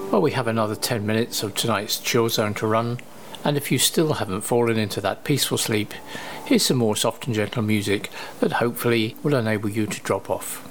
Well, we have another 10 minutes of tonight's chill zone to run, and if you still haven't fallen into that peaceful sleep, here's some more soft and gentle music that hopefully will enable you to drop off.